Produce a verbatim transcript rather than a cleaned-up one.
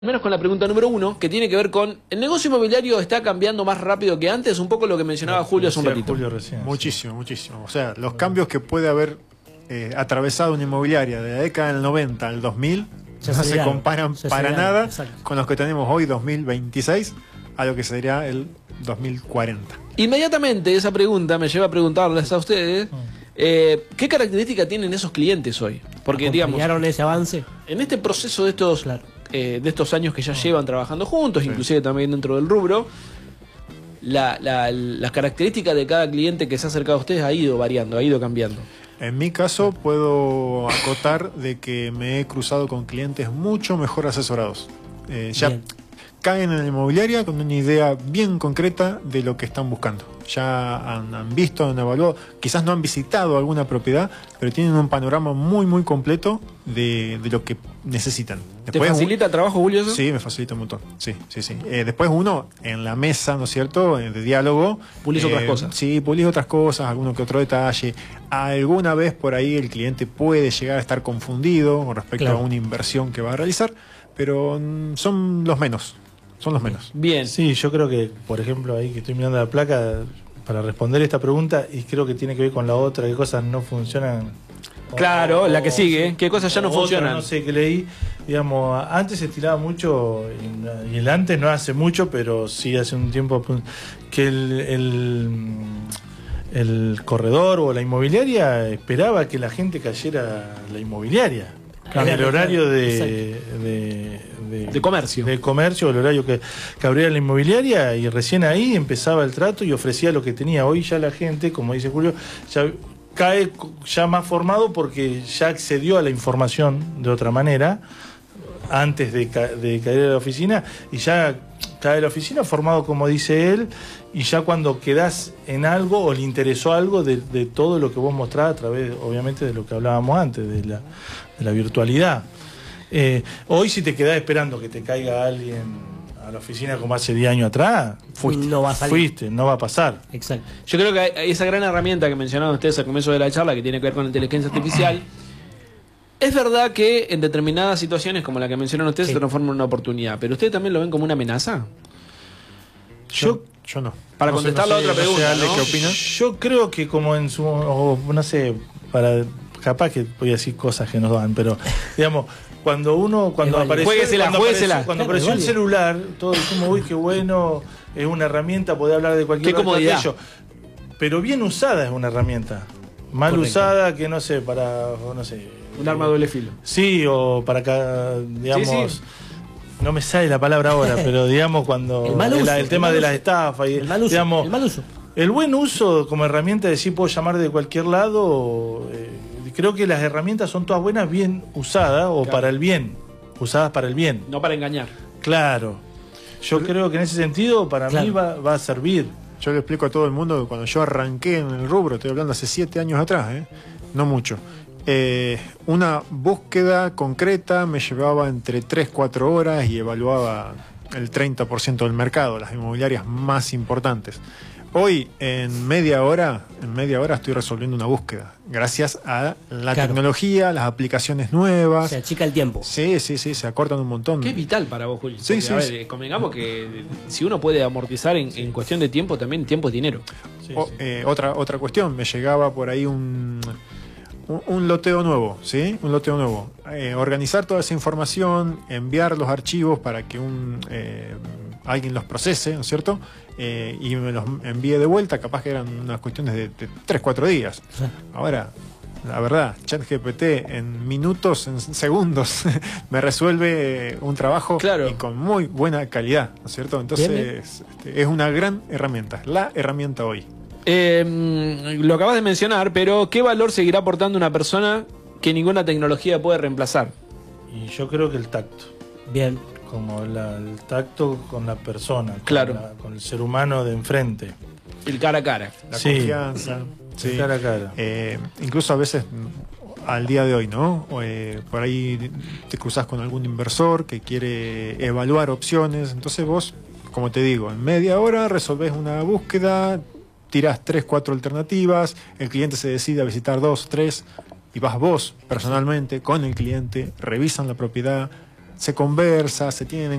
Menos con la pregunta número uno, que tiene que ver con el negocio inmobiliario está cambiando más rápido que antes, un poco lo que mencionaba Julio hace un ratito. Julio recién, muchísimo, sí. muchísimo. O sea, los cambios que puede haber eh, atravesado una inmobiliaria de la década del noventa al dos mil ya no se se comparan ya para se nada Exacto. con los que tenemos hoy, dos mil veintiséis, a lo que sería el dos mil cuarenta. Inmediatamente esa pregunta me lleva a preguntarles a ustedes eh, ¿qué características tienen esos clientes hoy? Porque digamos, ese avance? En este proceso de estos claro. eh, de estos años que ya llevan trabajando juntos, sí. inclusive también dentro del rubro, la, la, las características de cada cliente que se ha acercado a ustedes ha ido variando, ha ido cambiando. En mi caso puedo acotar de que me he cruzado con clientes mucho mejor asesorados. Eh, ya Bien. caen en la inmobiliaria con una idea bien concreta de lo que están buscando. Ya han, han visto, han evaluado, quizás no han visitado alguna propiedad, pero tienen un panorama muy muy completo de, de lo que necesitan. Después, ¿te facilita el trabajo, Julio, eso? Sí, me facilita un montón. Sí, sí, sí. Eh, después uno, en la mesa, ¿no es cierto?, de diálogo. Pulís eh, otras cosas. Sí, pulís otras cosas, alguno que otro detalle. Alguna vez por ahí el cliente puede llegar a estar confundido con respecto claro. a una inversión que va a realizar, pero mm, son los menos. Son los menos. Bien. Sí, yo creo que, por ejemplo, ahí que estoy mirando la placa, para responder esta pregunta, y creo que tiene que ver con la otra, qué cosas no funcionan. Claro, o, la que o, sigue, qué cosas ya no otra, funcionan. No sé, que leí, digamos, antes se estiraba mucho, y el antes no hace mucho, pero sí hace un tiempo, que el, el, el corredor o la inmobiliaria esperaba que la gente cayera a la inmobiliaria. En el horario de, de, de, de comercio. De comercio, el horario que, que abría la inmobiliaria, y recién ahí empezaba el trato y ofrecía lo que tenía. Hoy ya la gente, como dice Julio, ya cae ya más formado porque ya accedió a la información de otra manera antes de, ca de caer a la oficina, y ya cae a la oficina formado, como dice él, y ya cuando quedás en algo o le interesó algo de, de todo lo que vos mostrás a través, obviamente, de lo que hablábamos antes, de la, de la virtualidad. Eh, hoy si te quedás esperando que te caiga alguien a la oficina como hace diez años atrás, fuiste, no va a salir. fuiste, no va a pasar. Exacto. Yo creo que esa gran herramienta que mencionaban ustedes al comienzo de la charla, que tiene que ver con la inteligencia artificial, es verdad que en determinadas situaciones como la que mencionaron ustedes sí. se transforma en una oportunidad, pero ¿ustedes también lo ven como una amenaza? Yo, yo no. Para no contestar sé, la no sé, otra pregunta, no sé, ¿no? ¿qué opinas? Yo creo que como en su, o, no sé, para capaz que voy a decir cosas que nos dan, pero digamos, cuando uno, cuando vale. apareció, jueguesela, cuando jueguesela. apareció, cuando Claro, apareció vale. el celular, todos dijimos, uy, qué bueno, es una herramienta, poder hablar de cualquier qué comodidad. aquello. Pero bien usada es una herramienta. Mal Correcto. usada, que no sé, para, no sé. Un arma de doble filo. Sí, o para acá, digamos. Sí, sí. No me sale la palabra ahora, pero digamos cuando el, mal uso, el, el tema el de uso. las estafas y el mal uso, digamos, el mal uso. El buen uso como herramienta de sí puedo llamar de cualquier lado, eh, creo que las herramientas son todas buenas, bien usadas o claro. para el bien, usadas para el bien. No para engañar. Claro. Yo pero, creo que en ese sentido para claro. mí va, va a servir. Yo le explico a todo el mundo que cuando yo arranqué en el rubro, estoy hablando hace siete años atrás, ¿eh? no mucho, eh, una búsqueda concreta me llevaba entre tres a cuatro horas y evaluaba el treinta por ciento del mercado, las inmobiliarias más importantes. Hoy, en media hora, en media hora estoy resolviendo una búsqueda, gracias a la claro. tecnología, las aplicaciones nuevas. Se achica el tiempo. Sí, sí, sí, se acortan un montón. Qué es vital para vos, Julio. Sí, Porque, sí, a ver, sí. convengamos que si uno puede amortizar en, en cuestión de tiempo, también tiempo es dinero. Sí, o, sí. Eh, otra, otra cuestión, me llegaba por ahí un... Un, un loteo nuevo, ¿sí? Un loteo nuevo. Eh, organizar toda esa información, enviar los archivos para que un eh, alguien los procese, ¿no es cierto? Eh, y me los envíe de vuelta, capaz que eran unas cuestiones de tres, cuatro días. Sí. Ahora, la verdad, ChatGPT en minutos, en segundos, me resuelve un trabajo claro. y con muy buena calidad, ¿no es cierto? Entonces, bien, bien. es una gran herramienta, la herramienta hoy. Eh, lo acabas de mencionar, pero ¿qué valor seguirá aportando una persona que ninguna tecnología puede reemplazar? Y yo creo que el tacto. Bien. Como la, el tacto con la persona, claro. con, la, con el ser humano de enfrente. El cara a cara. La sí. confianza. Sí. El cara a cara. Eh, incluso a veces, al día de hoy, ¿no? Eh, por ahí te cruzas con algún inversor que quiere evaluar opciones. Entonces vos, como te digo, en media hora resolvés una búsqueda, tirás tres, cuatro alternativas, el cliente se decide a visitar dos, tres, y vas vos personalmente con el cliente, revisan la propiedad, se conversa, se tienen